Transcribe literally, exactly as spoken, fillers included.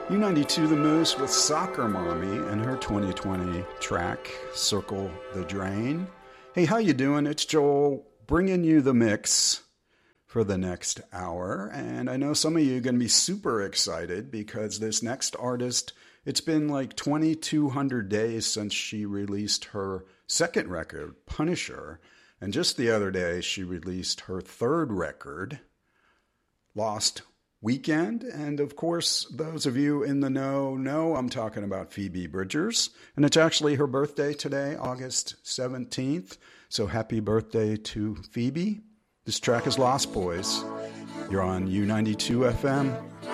U ninety-two The Moose with Soccer Mommy and her twenty twenty track, Circle the Drain. Hey, how you doing? It's Joel bringing you the mix for the next hour. And I know some of you are going to be super excited because this next artist, it's been like twenty-two hundred days since she released her second record, Punisher. And just the other day, she released her third record, Lost Weekend. And of course, those of you in the know know I'm talking about Phoebe Bridgers. And it's actually her birthday today, August seventeenth. So happy birthday to Phoebe. This track is Lost Boys. You're on U ninety-two F M.